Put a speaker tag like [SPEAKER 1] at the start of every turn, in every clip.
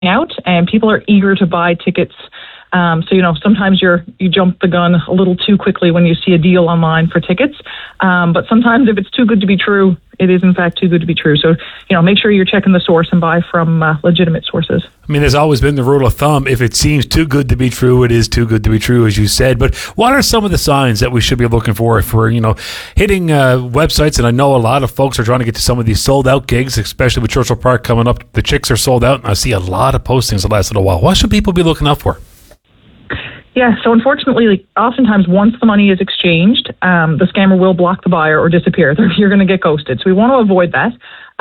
[SPEAKER 1] out, and people are eager to buy tickets. So, sometimes you jump the gun a little too quickly when you see a deal online for tickets. But sometimes if it's too good to be true, it is in fact too good to be true. So, make sure you're checking the source and buy from legitimate sources.
[SPEAKER 2] I mean, there's always been the rule of thumb. If it seems too good to be true, it is too good to be true, as you said. But what are some of the signs that we should be looking for hitting websites? And I know a lot of folks are trying to get to some of these sold out gigs, especially with Churchill Park coming up. The chicks are sold out, and I see a lot of postings the last little while. What should people be looking out for?
[SPEAKER 1] Yeah, so unfortunately, oftentimes once the money is exchanged, the scammer will block the buyer or disappear. You're going to get ghosted. So we want to avoid that.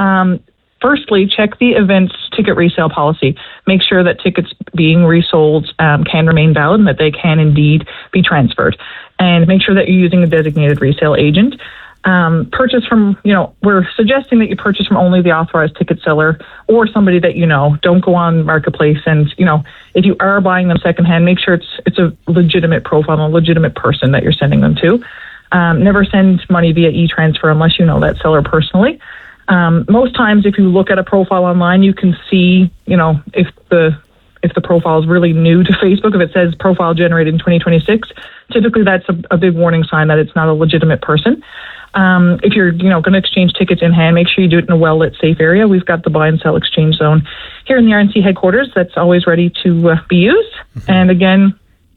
[SPEAKER 1] Firstly, check the event's ticket resale policy. Make sure that tickets being resold can remain valid and that they can indeed be transferred. And make sure that you're using a designated resale agent. Purchase from, we're suggesting that you purchase from only the authorized ticket seller or somebody that you know. Don't go on Marketplace. And, if you are buying them secondhand, make sure it's a legitimate profile, a legitimate person that you're sending them to. Never send money via e-transfer unless you know that seller personally. Most times, if you look at a profile online, you can see, if the profile is really new to Facebook, if it says profile generated in 2026, typically that's a big warning sign that it's not a legitimate person. If you're, going to exchange tickets in hand, make sure you do it in a well-lit, safe area. We've got the buy and sell exchange zone here in the RNC headquarters that's always ready to be used. Mm-hmm. And again,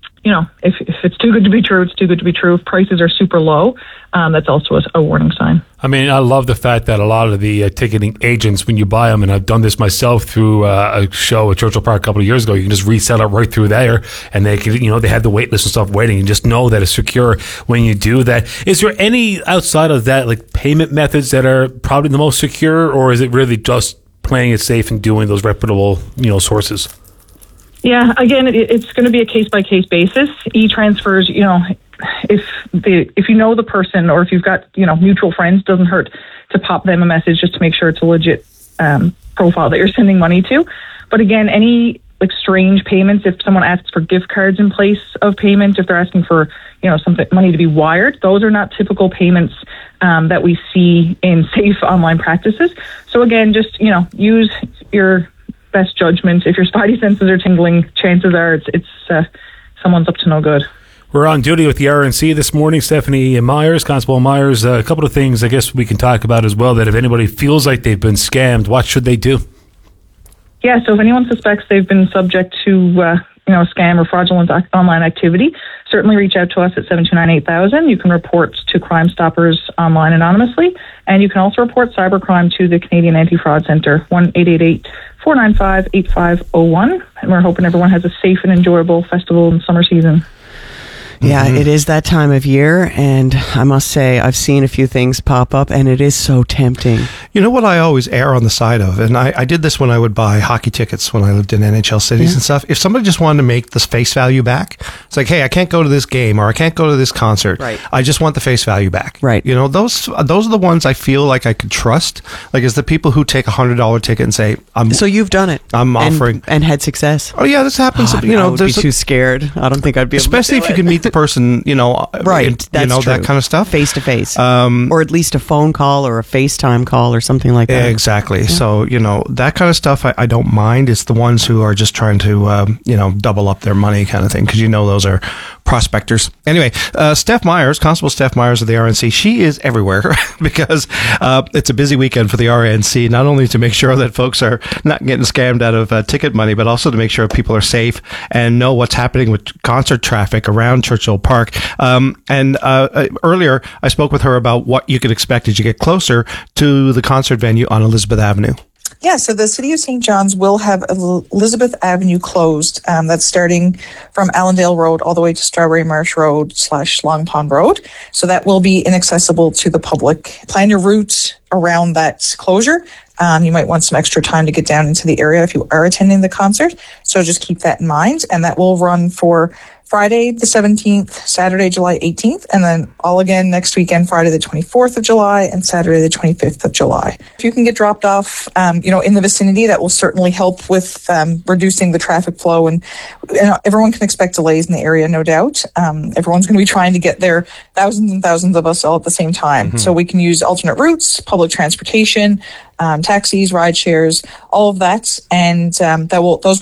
[SPEAKER 1] if it's too good to be true, it's too good to be true. If prices are super low, that's also a warning sign.
[SPEAKER 2] I mean, I love the fact that a lot of the ticketing agents, when you buy them, and I've done this myself through a show at Churchill Park a couple of years ago, you can just resell it right through there, and they can, they have the wait list and stuff waiting, and just know that it's secure when you do that. Is there any outside of that, like payment methods that are probably the most secure, or is it really just playing it safe and doing those reputable, sources?
[SPEAKER 1] Yeah, again, it's going to be a case-by-case basis. E-transfers, if you know the person or if you've got, mutual friends, doesn't hurt to pop them a message just to make sure it's a legit profile that you're sending money to. But again, any strange payments, if someone asks for gift cards in place of payment, if they're asking for, something money to be wired, those are not typical payments that we see in safe online practices. So again, just, use your best judgment. If your spidey senses are tingling, chances are it's someone's up to no good.
[SPEAKER 2] We're on duty with the RNC this morning. Stephanie Myers, Constable Myers, a couple of things I guess we can talk about as well, that if anybody feels like they've been scammed, what should they do?
[SPEAKER 1] Yeah, so if anyone suspects they've been subject to scam or fraudulent online activity, certainly reach out to us at 729-8000. You can report to Crime Stoppers online anonymously, and you can also report cybercrime to the Canadian Anti-Fraud Centre, 1-888-495-8501. And we're hoping everyone has a safe and enjoyable festival and summer season.
[SPEAKER 3] Yeah, It is that time of year, and I must say I've seen a few things pop up, and it is so tempting.
[SPEAKER 4] You know what I always err on the side of, and I did this when I would buy hockey tickets when I lived in NHL cities and stuff. If somebody just wanted to make the face value back, it's like, hey, I can't go to this game or I can't go to this concert.
[SPEAKER 3] Right.
[SPEAKER 4] I just want the face value back.
[SPEAKER 3] Right.
[SPEAKER 4] Those are the ones I feel like I could trust. Like, it's the people who take $100 ticket and say,
[SPEAKER 3] So you've done it.
[SPEAKER 4] I'm offering.
[SPEAKER 3] And had success.
[SPEAKER 4] Oh, yeah, this happens.
[SPEAKER 3] I would be too scared. I don't think I'd be able
[SPEAKER 4] especially
[SPEAKER 3] to
[SPEAKER 4] if you can meet the person,
[SPEAKER 3] right, that's true.
[SPEAKER 4] that kind of stuff.
[SPEAKER 3] Face to face. Or at least a phone call or a FaceTime call or something like that.
[SPEAKER 4] Exactly. Yeah. So, that kind of stuff I don't mind. It's the ones who are just trying to, double up their money kind of thing, because those are prospectors. Anyway, Steph Myers, Constable Steph Myers of the RNC, she is everywhere because it's a busy weekend for the RNC, not only to make sure that folks are not getting scammed out of ticket money, but also to make sure people are safe and know what's happening with concert traffic around Churchill Park. Earlier, I spoke with her about what you could expect as you get closer to the concert venue on Elizabeth Avenue.
[SPEAKER 5] Yeah, so the City of St. John's will have Elizabeth Avenue closed. That's starting from Allendale Road all the way to Strawberry Marsh Road / Long Pond Road. So that will be inaccessible to the public. Plan your route around that closure. You might want some extra time to get down into the area if you are attending the concert. So just keep that in mind. And that will run for Friday the 17th, Saturday, July 18th, and then all again next weekend, Friday the 24th of July and Saturday the 25th of July. If you can get dropped off, in the vicinity, that will certainly help with reducing the traffic flow. And everyone can expect delays in the area, no doubt. Everyone's going to be trying to get there, thousands and thousands of us all at the same time. Mm-hmm. So we can use alternate routes, public public transportation, taxis, ride shares, all of that, and those